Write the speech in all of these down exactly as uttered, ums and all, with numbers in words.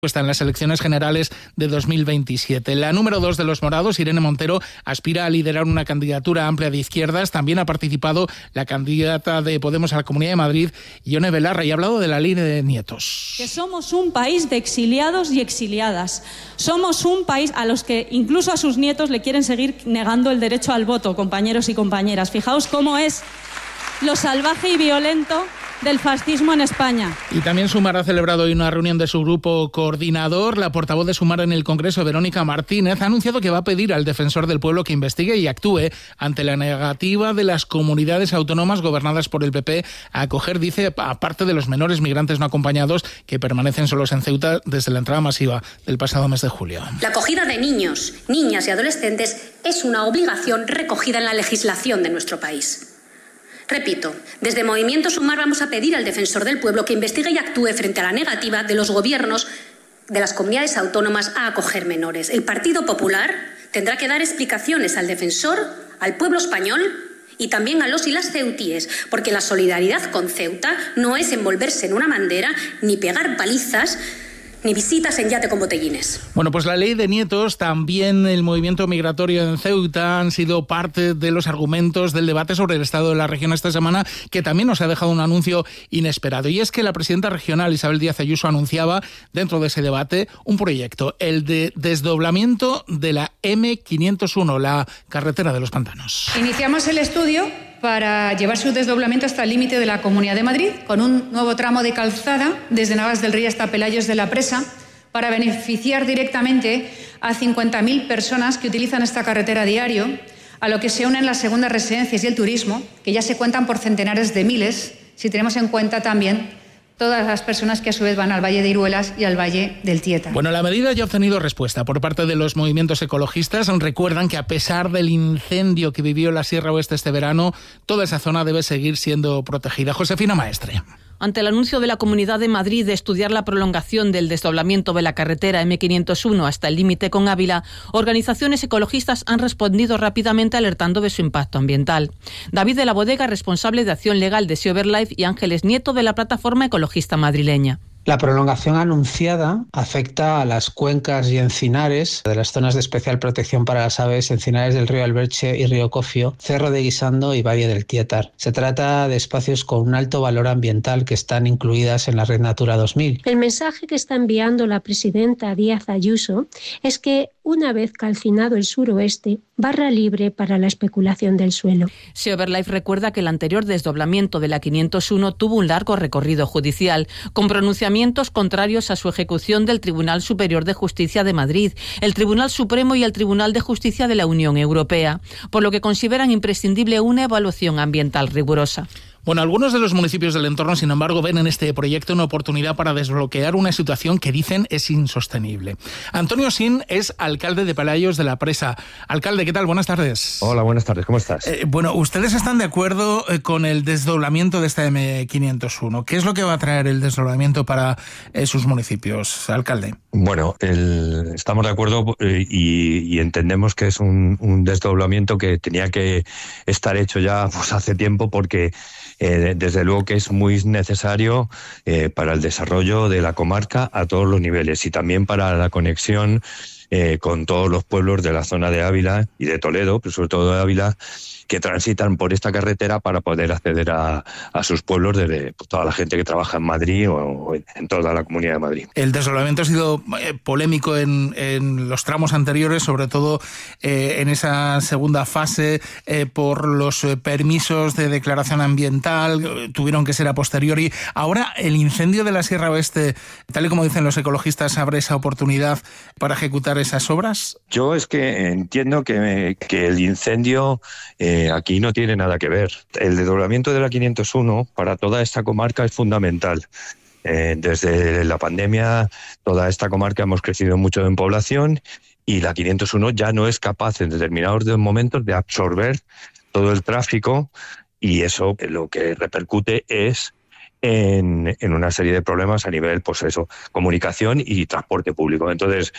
en las elecciones generales de dos mil veintisiete. La número dos de los morados, Irene Montero, aspira a liderar una candidatura amplia de izquierdas. También ha participado la candidata de Podemos a la Comunidad de Madrid, Ione Belarra, y ha hablado de la ley de nietos. Que somos un país de exiliados y exiliadas. Somos un país a los que incluso a sus nietos le quieren seguir negando el derecho al voto, compañeros y compañeras. Fijaos cómo es lo salvaje y violento del fascismo en España. Y también Sumar ha celebrado hoy una reunión de su grupo coordinador. La portavoz de Sumar en el Congreso, Verónica Martínez, ha anunciado que va a pedir al defensor del pueblo que investigue y actúe ante la negativa de las comunidades autónomas gobernadas por el P P a acoger, dice, a parte de los menores migrantes no acompañados que permanecen solos en Ceuta desde la entrada masiva del pasado mes de julio. La acogida de niños, niñas y adolescentes es una obligación recogida en la legislación de nuestro país. Repito, desde Movimiento Sumar vamos a pedir al defensor del pueblo que investigue y actúe frente a la negativa de los gobiernos de las comunidades autónomas a acoger menores. El Partido Popular tendrá que dar explicaciones al defensor, al pueblo español y también a los y las ceutíes, porque la solidaridad con Ceuta no es envolverse en una bandera ni pegar palizas ni visitas en yate con botellines. Bueno, pues la ley de nietos, también el movimiento migratorio en Ceuta han sido parte de los argumentos del debate sobre el estado de la región esta semana, que también nos ha dejado un anuncio inesperado. Y es que la presidenta regional, Isabel Díaz Ayuso, anunciaba dentro de ese debate un proyecto, el de desdoblamiento de la eme quinientos uno, la carretera de los pantanos. Iniciamos el estudio para llevar su desdoblamiento hasta el límite de la Comunidad de Madrid, con un nuevo tramo de calzada desde Navas del Rey hasta Pelayos de la Presa, para beneficiar directamente a cincuenta mil personas que utilizan esta carretera a diario, a lo que se unen las segundas residencias y el turismo, que ya se cuentan por centenares de miles, si tenemos en cuenta también todas las personas que a su vez van al Valle de Iruelas y al Valle del Tieta. Bueno, la medida ya ha obtenido respuesta por parte de los movimientos ecologistas. Recuerdan que a pesar del incendio que vivió la Sierra Oeste este verano, toda esa zona debe seguir siendo protegida. Josefina Maestre. Ante el anuncio de la Comunidad de Madrid de estudiar la prolongación del desdoblamiento de la carretera eme quinientos uno hasta el límite con Ávila, organizaciones ecologistas han respondido rápidamente alertando de su impacto ambiental. David de la Bodega, responsable de acción legal de Sea Life, y Ángeles Nieto, de la plataforma ecologista madrileña. La prolongación anunciada afecta a las cuencas y encinares de las zonas de especial protección para las aves, encinares del río Alberche y río Cofio, Cerro de Guisando y Valle del Tietar. Se trata de espacios con un alto valor ambiental que están incluidas en la Red Natura dos mil. El mensaje que está enviando la presidenta Díaz Ayuso es que una vez calcinado el suroeste, barra libre para la especulación del suelo. Sea Life recuerda que el anterior desdoblamiento de la quinientos uno tuvo un largo recorrido judicial, con pronunciamientos contrarios a su ejecución del Tribunal Superior de Justicia de Madrid, el Tribunal Supremo y el Tribunal de Justicia de la Unión Europea, por lo que consideran imprescindible una evaluación ambiental rigurosa. Bueno, algunos de los municipios del entorno, sin embargo, ven en este proyecto una oportunidad para desbloquear una situación que dicen es insostenible. Antonio Sin es alcalde de Pelayos de la Presa. Alcalde, ¿qué tal? Buenas tardes. Hola, buenas tardes. ¿Cómo estás? Eh, bueno, ¿ustedes están de acuerdo eh, con el desdoblamiento de esta eme quinientos uno? ¿Qué es lo que va a traer el desdoblamiento para eh, sus municipios, alcalde? Bueno, el, estamos de acuerdo eh, y, y entendemos que es un, un desdoblamiento que tenía que estar hecho ya pues, hace tiempo, porque Eh, desde luego que es muy necesario eh, para el desarrollo de la comarca a todos los niveles y también para la conexión eh, con todos los pueblos de la zona de Ávila y de Toledo, pero sobre todo de Ávila, que transitan por esta carretera para poder acceder a, a sus pueblos desde pues, toda la gente que trabaja en Madrid o, o en toda la Comunidad de Madrid. El desdoblamiento ha sido eh, polémico en, en los tramos anteriores, sobre todo eh, en esa segunda fase eh, por los eh, permisos de declaración ambiental, eh, tuvieron que ser a posteriori. Ahora el incendio de la Sierra Oeste, tal y como dicen los ecologistas, ¿abre esa oportunidad para ejecutar esas obras? Yo es que entiendo que, que el incendio eh, aquí no tiene nada que ver. El desdoblamiento de la quinientos uno para toda esta comarca es fundamental. Eh, desde la pandemia, toda esta comarca hemos crecido mucho en población y la quinientos uno ya no es capaz en determinados momentos de absorber todo el tráfico, y eso lo que repercute es en, en una serie de problemas a nivel, pues eso, comunicación y transporte público. Entonces,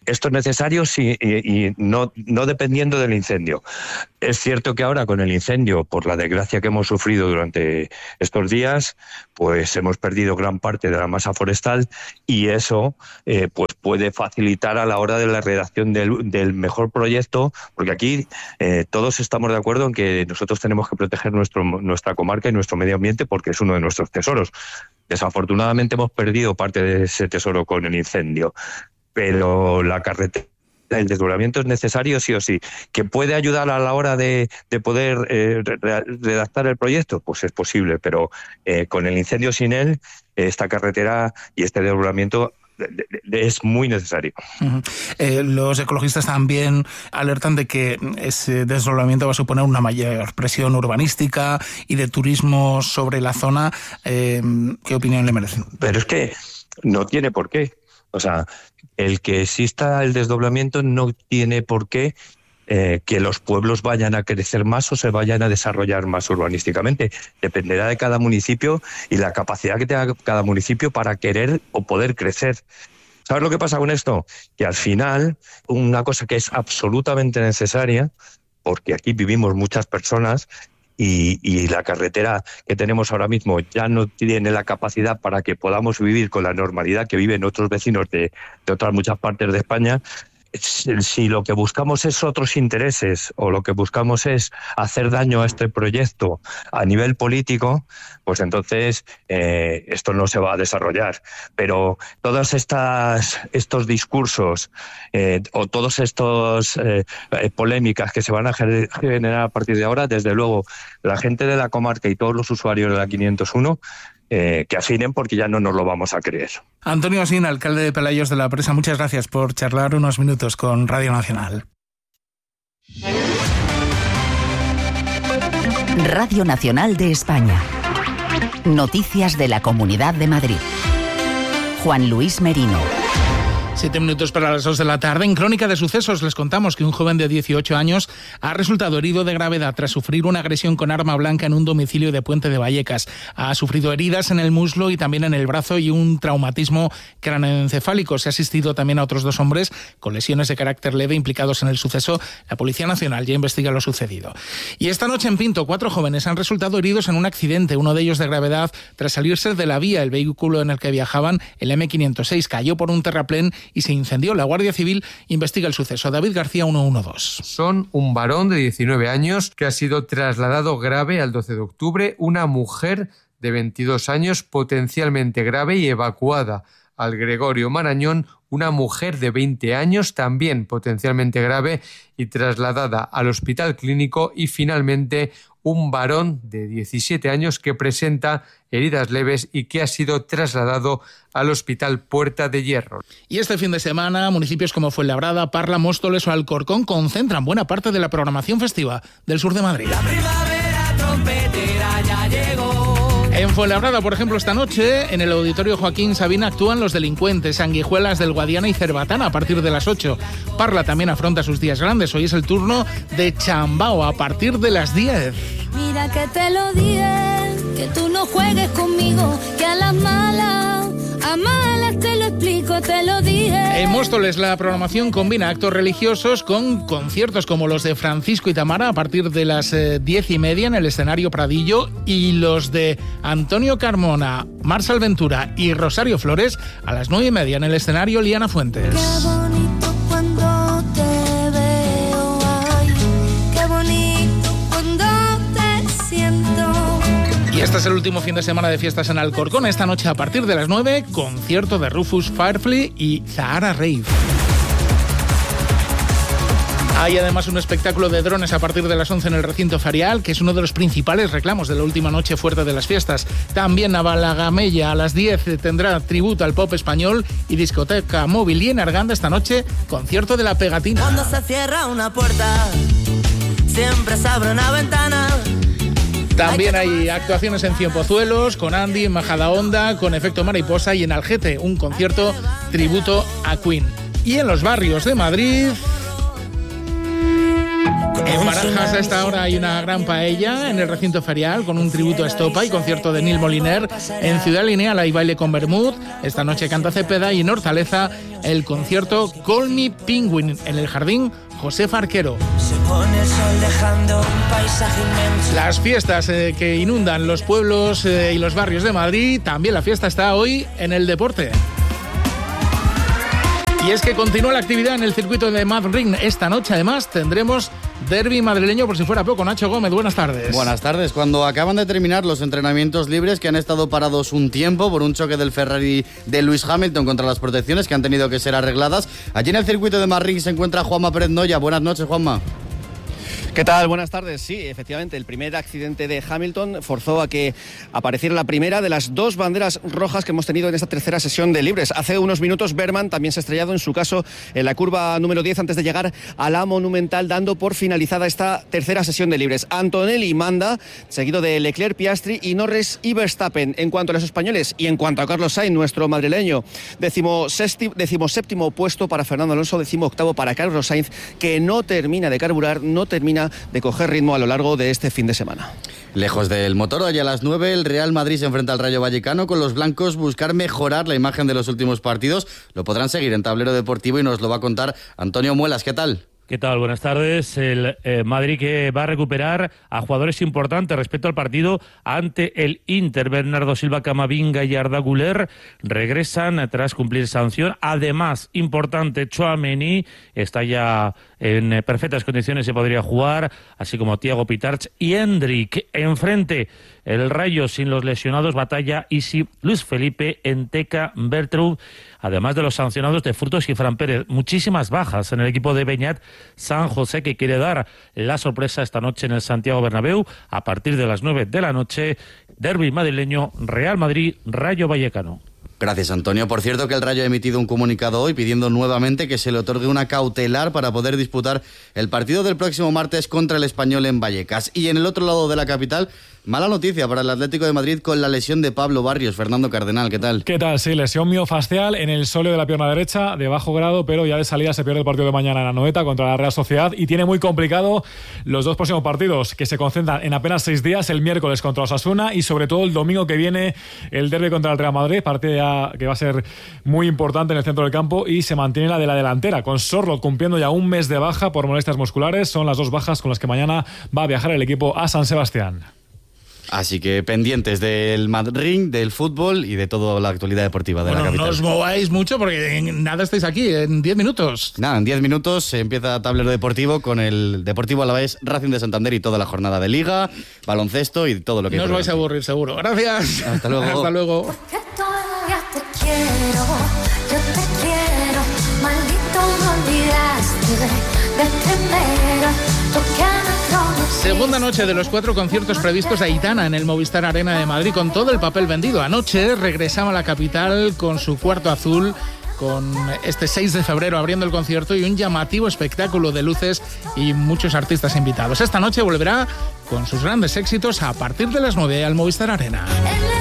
esto es necesario sí, y, y no, no dependiendo del incendio. Es cierto que ahora con el incendio, por la desgracia que hemos sufrido durante estos días, pues hemos perdido gran parte de la masa forestal y eso eh, pues puede facilitar a la hora de la redacción del, del mejor proyecto, porque aquí eh, todos estamos de acuerdo en que nosotros tenemos que proteger nuestro, nuestra comarca y nuestro medio ambiente porque es uno de nuestros tesoros. Desafortunadamente hemos perdido parte de ese tesoro con el incendio, pero la carretera, el desdoblamiento es necesario sí o sí. ¿Que puede ayudar a la hora de, de poder eh, redactar el proyecto? Pues es posible, pero eh, con el incendio sin él, esta carretera y este desdoblamiento es muy necesario. Uh-huh. Eh, los ecologistas también alertan de que ese desdoblamiento va a suponer una mayor presión urbanística y de turismo sobre la zona. Eh, ¿Qué opinión le merecen? Pero es que no tiene por qué. O sea, el que exista el desdoblamiento no tiene por qué eh, que los pueblos vayan a crecer más o se vayan a desarrollar más urbanísticamente. Dependerá de cada municipio y la capacidad que tenga cada municipio para querer o poder crecer. ¿Sabes lo que pasa con esto? Que al final, una cosa que es absolutamente necesaria, porque aquí vivimos muchas personas, Y, y la carretera que tenemos ahora mismo ya no tiene la capacidad para que podamos vivir con la normalidad que viven otros vecinos de, de otras muchas partes de España. Si lo que buscamos es otros intereses o lo que buscamos es hacer daño a este proyecto a nivel político, pues entonces eh, esto no se va a desarrollar. Pero todas estas estos discursos eh, o todas estas eh, polémicas que se van a generar a partir de ahora, desde luego la gente de la comarca y todos los usuarios de la quinientos uno Eh, que afinen porque ya no nos lo vamos a creer. Antonio Asín, alcalde de Pelayos de la Presa, muchas gracias por charlar unos minutos con Radio Nacional. Radio Nacional de España. Noticias de la Comunidad de Madrid. Juan Luis Merino. Siete minutos para las dos de la tarde. En Crónica de Sucesos les contamos que un joven de dieciocho años ha resultado herido de gravedad tras sufrir una agresión con arma blanca en un domicilio de Puente de Vallecas. Ha sufrido heridas en el muslo y también en el brazo y un traumatismo craneoencefálico. Se ha asistido también a otros dos hombres con lesiones de carácter leve implicados en el suceso. La Policía Nacional ya investiga lo sucedido. Y esta noche en Pinto, cuatro jóvenes han resultado heridos en un accidente, uno de ellos de gravedad, tras salirse de la vía. El vehículo en el que viajaban, el eme quinientos seis, cayó por un terraplén y se incendió. La Guardia Civil investiga el suceso. David García, ciento doce. Son un varón de diecinueve años que ha sido trasladado grave al doce de octubre, una mujer de veintidós años potencialmente grave y evacuada al Gregorio Marañón, una mujer de veinte años también potencialmente grave y trasladada al Hospital Clínico, y finalmente un varón de diecisiete años que presenta heridas leves y que ha sido trasladado al Hospital Puerta de Hierro. Y este fin de semana, municipios como Fuenlabrada, Parla, Móstoles o Alcorcón concentran buena parte de la programación festiva del sur de Madrid. La primavera trompetera ya llegó. En Fuenlabrada, por ejemplo, esta noche, en el Auditorio Joaquín Sabina actúan Los Delincuentes, Sanguijuelas del Guadiana y Cerbatana a partir de las ocho. Parla también afronta sus días grandes. Hoy es el turno de Chambao a partir de las diez. Mira que te lo dije, que tú no juegues conmigo, que a las malas, a malas te lo explico, te lo dije. En Móstoles la programación combina actos religiosos con conciertos como los de Francisco y Tamara a partir de las eh, diez y media en el escenario Pradillo, y los de Antonio Carmona, Marsal Ventura y Rosario Flores a las nueve y media en el escenario Liana Fuentes. Qué bonito cuando te veo, ay, qué bonito cuando te siento. Y este es el último fin de semana de fiestas en Alcorcón. Esta noche a partir de las nueve, concierto de Rufus Firefly y Zahara Rave. Hay además un espectáculo de drones a partir de las once en el recinto ferial, que es uno de los principales reclamos de la última noche fuerte de las fiestas. También Navalagamella a las diez tendrá tributo al pop español y discoteca móvil. Y en Arganda esta noche, concierto de La Pegatina. Cuando se cierra una puerta, siempre se abre una ventana. También hay actuaciones en Cienpozuelos, con Andy, en Majadahonda, con Efecto Mariposa, y en Algete, un concierto tributo a Queen. Y en los barrios de Madrid... En Barajas a esta hora hay una gran paella en el recinto ferial con un tributo a Estopa y concierto de Neil Moliner. En Ciudad Lineal hay baile con Bermud. Esta noche canta Cepeda y en Hortaleza el concierto Call Me Penguin en el Jardín José Arquero. Se pone el sol dejando un paisaje inmenso. Las fiestas eh, que inundan los pueblos eh, y los barrios de Madrid, también la fiesta está hoy en el deporte. Y es que continúa la actividad en el circuito de Madrid. Esta noche, además, tendremos derbi madrileño por si fuera poco. Nacho Gómez, buenas tardes. Buenas tardes. Cuando acaban de terminar los entrenamientos libres que han estado parados un tiempo por un choque del Ferrari de Lewis Hamilton contra las protecciones que han tenido que ser arregladas, allí en el circuito de Madrid se encuentra Juanma Pérez Noya. Buenas noches, Juanma. ¿Qué tal? Buenas tardes. Sí, efectivamente, el primer accidente de Hamilton forzó a que apareciera la primera de las dos banderas rojas que hemos tenido en esta tercera sesión de libres. Hace unos minutos Berman también se ha estrellado en su caso en la curva número diez antes de llegar a la Monumental, dando por finalizada esta tercera sesión de libres. Antonelli manda, seguido de Leclerc, Piastri y Norris y Verstappen. En cuanto a los españoles y en cuanto a Carlos Sainz, nuestro madrileño, decimoséptimo puesto para Fernando Alonso, decimoctavo para Carlos Sainz, que no termina de carburar, no termina de coger ritmo a lo largo de este fin de semana. Lejos del motor, hoy a las nueve el Real Madrid se enfrenta al Rayo Vallecano. Con los blancos buscar mejorar la imagen de los últimos partidos. Lo podrán seguir en Tablero Deportivo y nos lo va a contar Antonio Muelas. ¿Qué tal? ¿Qué tal? Buenas tardes. El eh, Madrid que va a recuperar a jugadores importantes respecto al partido ante el Inter. Bernardo Silva, Camavinga y Arda Güler regresan tras cumplir sanción. Además, importante, Tchouaméni está ya en perfectas condiciones, se podría jugar, así como Thiago Pitarch y Endrick. Enfrente, el Rayo sin los lesionados, batalla Isi, Luis Felipe, Enteca, Bertrud, además de los sancionados de Frutos y Fran Pérez. Muchísimas bajas en el equipo de Beñat San José, que quiere dar la sorpresa esta noche en el Santiago Bernabéu a partir de las nueve de la noche. Derbi madrileño, Real Madrid, Rayo Vallecano. Gracias, Antonio. Por cierto, que el Rayo ha emitido un comunicado hoy pidiendo nuevamente que se le otorgue una cautelar para poder disputar el partido del próximo martes contra el Español en Vallecas. Y en el otro lado de la capital, mala noticia para el Atlético de Madrid con la lesión de Pablo Barrios. Fernando Cardenal, ¿qué tal? ¿Qué tal? Sí, lesión miofascial en el sóleo de la pierna derecha, de bajo grado, pero ya de salida se pierde el partido de mañana en la Anoeta contra la Real Sociedad y tiene muy complicado los dos próximos partidos que se concentran en apenas seis días, el miércoles contra Osasuna y sobre todo el domingo que viene el derbi contra el Real Madrid, partido que va a ser muy importante en el centro del campo, y se mantiene la de la delantera, con Sorloth cumpliendo ya un mes de baja por molestias musculares. Son las dos bajas con las que mañana va a viajar el equipo a San Sebastián. Así que pendientes del Madrid, del fútbol y de toda la actualidad deportiva de bueno, la capital. No os mováis mucho porque en nada estáis aquí, en diez minutos. Nada, en diez minutos se empieza Tablero Deportivo con el Deportivo Alavés, Racing de Santander y toda la jornada de Liga, baloncesto y todo lo que... No os vais a aburrir, seguro. Gracias. Hasta luego. Hasta luego. Porque todavía te quiero, yo te quiero, maldito no olvidaste del primero, toque a Segunda noche de los cuatro conciertos previstos de Aitana en el Movistar Arena de Madrid, con todo el papel vendido. Anoche regresaba a la capital con su Cuarto Azul, con este seis de febrero abriendo el concierto y un llamativo espectáculo de luces y muchos artistas invitados. Esta noche volverá con sus grandes éxitos a partir de las nueve al Movistar Arena.